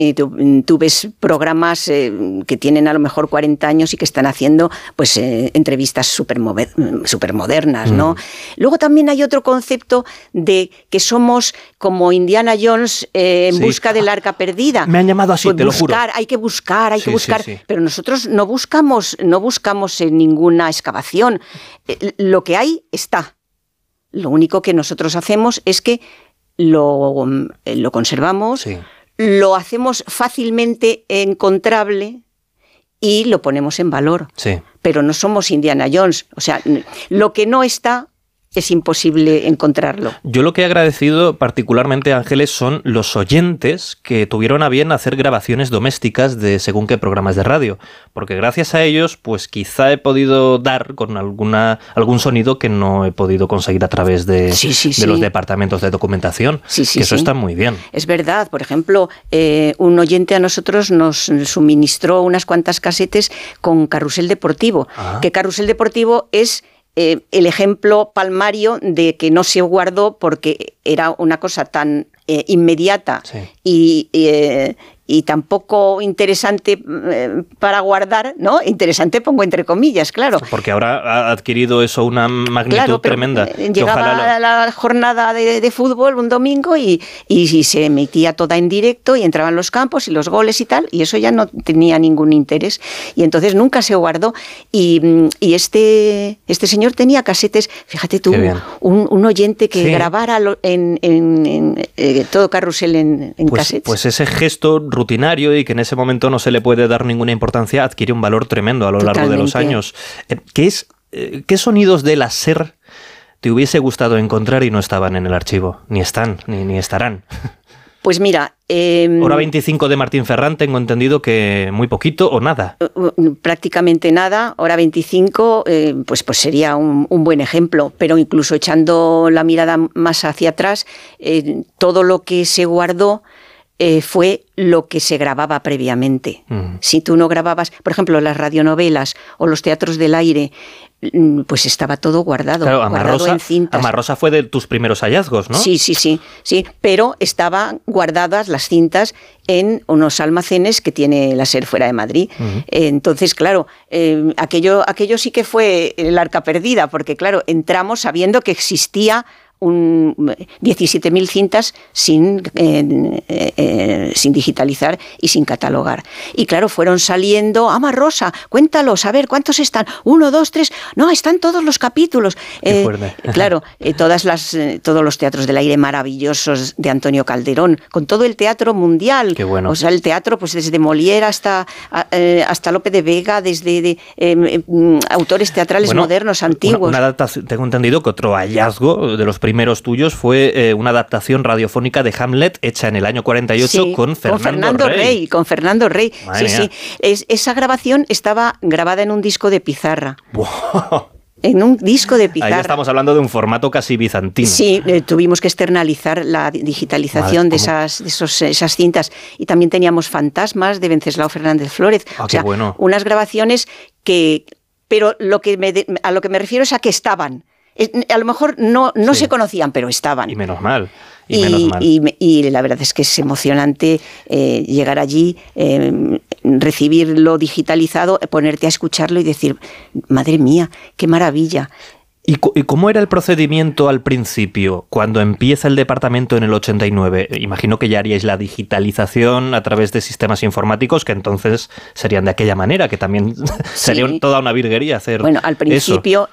Y tú ves programas que tienen a lo mejor 40 años y que están haciendo pues entrevistas supermodernas, ¿no? Luego también hay otro concepto de que somos como Indiana Jones en busca del arca perdida. Me han llamado así, pues te lo juro. Hay que buscar, Sí. pero nosotros no buscamos en ninguna excavación. Lo que hay está. Lo único que nosotros hacemos es que lo conservamos, lo hacemos fácilmente encontrable y lo ponemos en valor. Sí. Pero no somos Indiana Jones. O sea, lo que no está es imposible encontrarlo. Yo lo que he agradecido particularmente, Ángeles, son los oyentes que tuvieron a bien hacer grabaciones domésticas de según qué programas de radio, porque gracias a ellos, pues quizá he podido dar con algún sonido que no he podido conseguir a través de los departamentos de documentación, que eso está muy bien. Es verdad, por ejemplo, un oyente a nosotros nos suministró unas cuantas casetes con Carrusel Deportivo, que Carrusel Deportivo es el ejemplo palmario de que no se guardó porque era una cosa tan inmediata y tan poco interesante para guardar, ¿no? Interesante pongo entre comillas, claro. Porque ahora ha adquirido eso una magnitud tremenda. Llegaba la jornada de fútbol un domingo y se emitía toda en directo y entraban los campos y los goles y tal, y eso ya no tenía ningún interés. Y entonces nunca se guardó. Y este señor tenía casetes, fíjate tú, un oyente que grabara en todo Carrusel en casetes. Pues ese gesto rutinario y que en ese momento no se le puede dar ninguna importancia adquiere un valor tremendo a lo largo de los años. ¿Qué sonidos de la SER te hubiese gustado encontrar y no estaban en el archivo? Ni están, ni estarán. Pues mira... Hora 25 de Martín Ferrán, tengo entendido que muy poquito o nada. Prácticamente nada. Hora 25 pues sería un buen ejemplo, pero incluso echando la mirada más hacia atrás, todo lo que se guardó fue lo que se grababa previamente. Si tú no grababas, por ejemplo, las radionovelas o los teatros del aire, pues estaba todo guardado, claro, guardado en cintas. Amarrosa fue de tus primeros hallazgos, ¿no? Sí, pero estaban guardadas las cintas en unos almacenes que tiene la SER fuera de Madrid. Entonces, claro, aquello sí que fue el arca perdida, porque claro, entramos sabiendo que existía 17.000 cintas sin digitalizar y sin catalogar. Y claro, fueron saliendo, Rosa, cuéntalos, a ver, ¿cuántos están? 1, 2, 3, no, están todos los capítulos. Claro, todos los teatros del aire maravillosos de Antonio Calderón, con todo el teatro mundial. Qué bueno. O sea, el teatro, pues desde Molière hasta Lope de Vega, desde autores teatrales modernos, antiguos. Una adaptación, tengo entendido que otro hallazgo de los primeros tuyos fue una adaptación radiofónica de Hamlet hecha en el año 48 con Fernando Rey. Con Fernando Rey. Madre mía. Esa grabación estaba grabada en un disco de pizarra. Wow. En un disco de pizarra. Ahí estamos hablando de un formato casi bizantino. Sí, tuvimos que externalizar la digitalización de esas cintas. Y también teníamos Fantasmas de Venceslao Fernández Flórez. Qué bueno. Unas grabaciones que... Pero a lo que me refiero es a que estaban. A lo mejor no se conocían, pero estaban. Y menos mal. Y la verdad es que es emocionante llegar allí, recibirlo digitalizado, ponerte a escucharlo y decir, madre mía, qué maravilla. ¿Y cómo era el procedimiento al principio, cuando empieza el departamento en el 89? Imagino que ya haríais la digitalización a través de sistemas informáticos, que entonces serían de aquella manera, que también sería toda una virguería hacer. Bueno, al principio,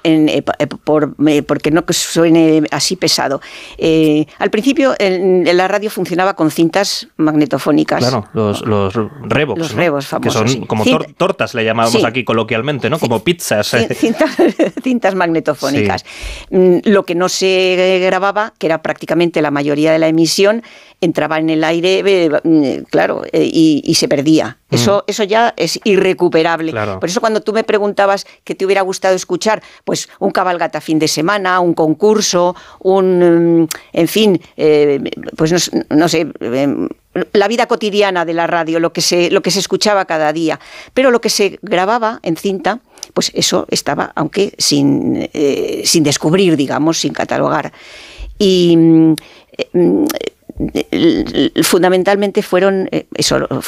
porque no que suene así pesado, al principio la radio funcionaba con cintas magnetofónicas. Claro, los Revox. Los Revox famosos. Que son como tortas, le llamábamos aquí coloquialmente, ¿no? Como pizzas. Cintas magnetofónicas. Lo que no se grababa, que era prácticamente la mayoría de la emisión, entraba en el aire, claro, y se perdía. Eso ya es irrecuperable. Claro. Por eso cuando tú me preguntabas qué te hubiera gustado escuchar, pues un cabalgata fin de semana, un concurso, en fin, pues no sé, la vida cotidiana de la radio, lo que se escuchaba cada día. Pero lo que se grababa en cinta, pues eso estaba, aunque sin descubrir, digamos, sin catalogar. Y fundamentalmente fueron